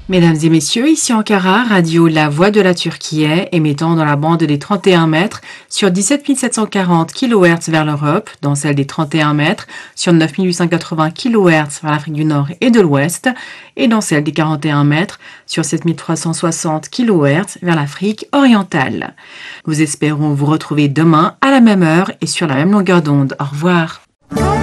Mesdames et messieurs, ici Ankara, radio La Voix de la Turquie, émettant dans la bande des 31 mètres sur 17 740 kHz vers l'Europe, dans celle des 31 mètres sur 9 880 kHz vers l'Afrique du Nord et de l'Ouest, et dans celle des 41 mètres sur 7 360 kHz vers l'Afrique orientale. Nous espérons vous retrouver demain à la même heure et sur la même longueur d'onde. Au revoir.